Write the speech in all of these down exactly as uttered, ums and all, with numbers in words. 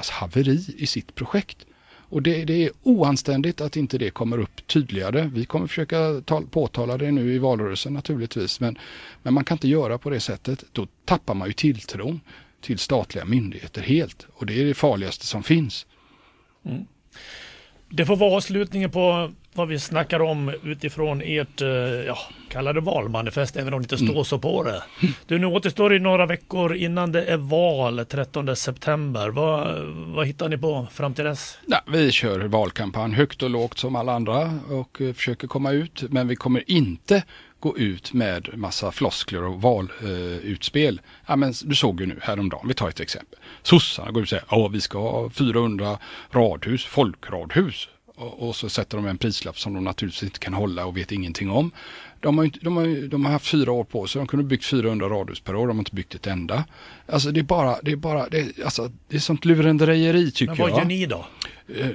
Moderaternas haveri i sitt projekt. Och det, det är oanständigt att inte det kommer upp tydligare. Vi kommer försöka ta, påtala det nu i valrörelsen naturligtvis. Men, men man kan inte göra på det sättet. Då tappar man ju tilltron till statliga myndigheter helt. Och det är det farligaste som finns. Mm. Det får vara avslutningen på vad vi snackar om utifrån ert, ja, kallade valmanifest, även om det inte står mm. så på det. Du, nu återstår i några veckor innan det är val trettonde september. Vad, vad hittar ni på fram till dess? Ja, vi kör valkampanj högt och lågt som alla andra och försöker komma ut. Men vi kommer inte gå ut med massa floskler och valutspel. Uh, ja, men du såg ju nu häromdagen, vi tar ett exempel. Sossarna går ut och säger att vi ska ha fyrahundra radhus, folkradhus. Och, och så sätter de en prislapp som de naturligtvis inte kan hålla och vet ingenting om. De har, de har, de har haft fyra år på sig, de kunde byggt fyrahundra radhus per år, de har inte byggt ett enda. Alltså det är bara, det är bara, det är, alltså, det är sånt lurendrejeri tycker jag. Men vad gör ni då? Uh,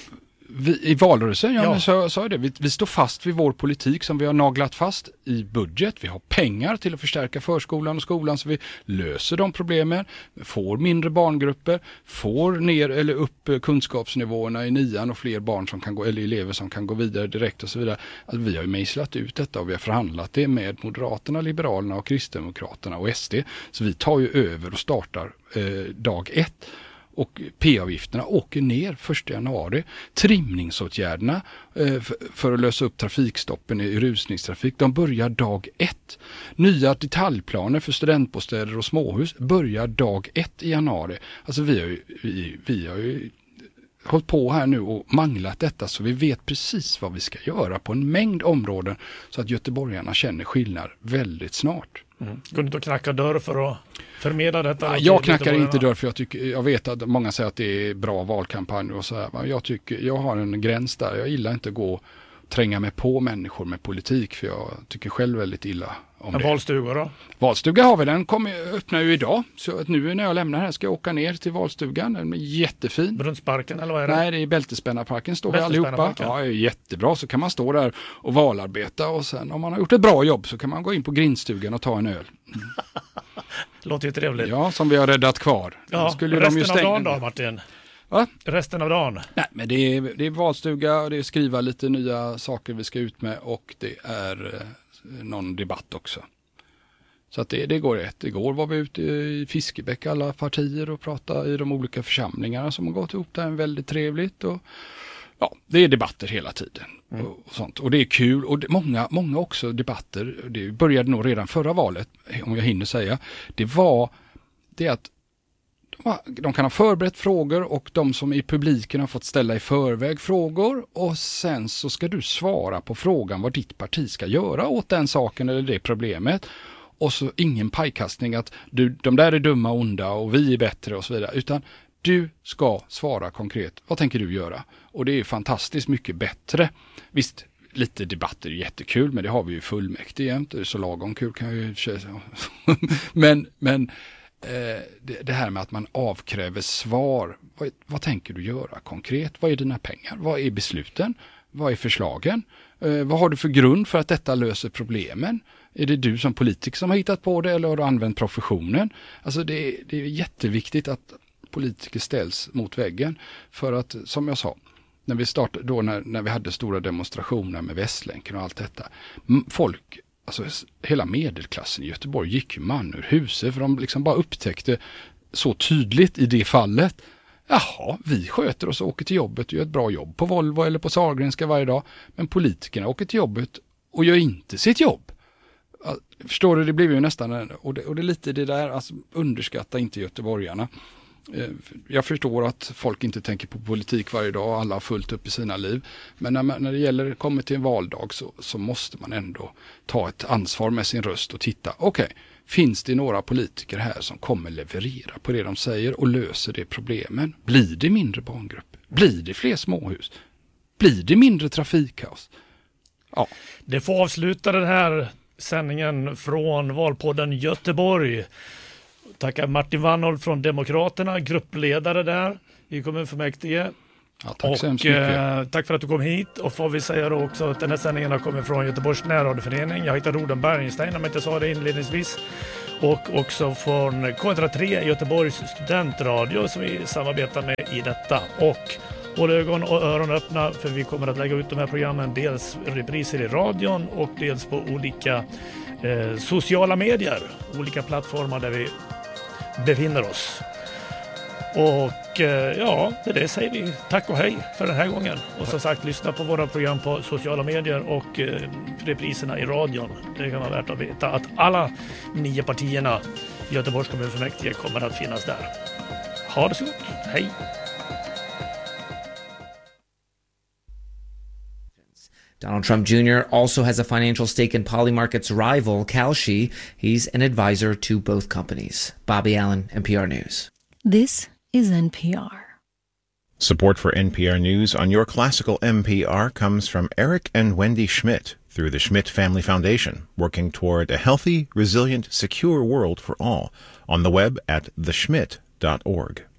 Vi, I valrörelsen, ja, ja. Men så sa jag det. Vi, vi står fast vid vår politik som vi har naglat fast i budget. Vi har pengar till att förstärka förskolan och skolan så vi löser de problemen. Får mindre barngrupper, får ner eller upp kunskapsnivåerna i nian och fler barn som kan gå, eller elever som kan gå vidare direkt och så vidare. Alltså, vi har ju mejslat ut detta och vi har förhandlat det med Moderaterna, Liberalerna och Kristdemokraterna och S D. Så vi tar ju över och startar eh, dag ett. Och P-avgifterna åker ner första januari. Trimningsåtgärderna eh, för, för att lösa upp trafikstoppen i rusningstrafik, de börjar dag ett. Nya detaljplaner för studentbostäder och småhus börjar dag ett i januari. Alltså vi har ju, vi, vi har ju hållit på här nu och manglat detta så vi vet precis vad vi ska göra på en mängd områden så att göteborgarna känner skillnad väldigt snart. Mm. Går du inte att knacka dörr för att förmedla detta? Ja, jag knackar inte dörr för jag, tycker, jag vet att många säger att det är bra valkampanj och så här. Men jag, tycker, jag har en gräns där. Jag gillar inte att gå och tränga mig på människor med politik för jag tycker själv väldigt illa om en det. Valstuga då? Valstuga har vi, den kommer, öppnar ju idag. Så att nu när jag lämnar här ska jag åka ner till valstugan. Den är jättefin. Brunnsparken eller vad är det? Nej, det är Bältespännarparken står vi allihopa. Ja, det är jättebra. Så kan man stå där och valarbeta och sen om man har gjort ett bra jobb så kan man gå in på grindstugan och ta en öl. Mm. Låter ju trevligt. Ja, som vi har räddat kvar. Ja, skulle resten de ju stänga... av dagen då, Martin? Va? Resten av dagen? Nej, men det är, det är valstuga och det är skriva lite nya saker vi ska ut med och det är eh, någon debatt också. Så att det, det går rätt. Igår var vi ute i Fiskebäck alla partier och pratade i de olika församlingarna som har gått ihop där. Väldigt trevligt och ja, det är debatter hela tiden mm. och, och sånt. Och det är kul och det, många, många också debatter, det började nog redan förra valet om jag hinner säga. Det var det att de kan ha förberett frågor och de som i publiken har fått ställa i förväg frågor och sen så ska du svara på frågan vad ditt parti ska göra åt den saken eller det problemet. Och så ingen pajkastning att du, de där är dumma och onda och vi är bättre och så vidare. Utan du ska svara konkret. Vad tänker du göra? Och det är fantastiskt mycket bättre. Visst, lite debatter är jättekul men det har vi ju fullmäktige jämt. Det är så lagom kul kan jag ju säga. men men Eh, det, det här med att man avkräver svar. Vad, vad tänker du göra konkret? Vad är dina pengar? Vad är besluten? Vad är förslagen? Eh, vad har du för grund för att detta löser problemen? Är det du som politiker som har hittat på det eller har du använt professionen? Alltså det, det är jätteviktigt att politiker ställs mot väggen. För att, som jag sa, när vi startade, då när, när vi hade stora demonstrationer med Västlänken och allt detta. Folk Alltså hela medelklassen i Göteborg gick ju man ur huset för de liksom bara upptäckte så tydligt i det fallet. Jaha, vi sköter oss och åker till jobbet och gör ett bra jobb på Volvo eller på Sahlgrenska varje dag. Men politikerna åker till jobbet och gör inte sitt jobb. Förstår du, det blev ju nästan, en, och, det, och det är lite det där, alltså underskatta inte göteborgarna. Jag förstår att folk inte tänker på politik varje dag och alla har fullt upp i sina liv. Men när, man, när det gäller kommer till en valdag så, så måste man ändå ta ett ansvar med sin röst och titta. Okej, okay, finns det några politiker här som kommer leverera på det de säger och löser det problemen? Blir det mindre barngrupper? Blir det fler småhus? Blir det mindre trafikkaos? Ja. Det får avsluta den här sändningen från Valpodden Göteborg. Tackar Martin Wannholt från Demokraterna, gruppledare där i kommunfullmäktige. Ja, tack och, så hemskt mycket. Eh, tack för att du kom hit. Och får vi säga då också att den här sändningen har kommit från Göteborgs närradioförening. Jag heter Roden Bergenstein om jag inte sa det inledningsvis. och också från K ett noll tre Göteborgs studentradio som vi samarbetar med i detta. Och håll ögon och öron öppna för vi kommer att lägga ut de här programmen dels repriser i radion och dels på olika eh, sociala medier, olika plattformar där vi befinner oss. Och eh, ja, det, det säger vi tack och hej för den här gången. Och som sagt, lyssna på våra program på sociala medier och eh, repriserna i radion. Det kan vara värt att veta att alla nio partierna i Göteborgs kommunfullmäktige kommer att finnas där. Ha det så gott, hej! Donald Trump Junior also has a financial stake in Polymarket's rival, Kalshi. He's an advisor to both companies. Bobby Allen, N P R News. This is N P R. Support for N P R News on your classical N P R comes from Eric and Wendy Schmidt through the Schmidt Family Foundation, working toward a healthy, resilient, secure world for all. On the web at the schmidt dot org.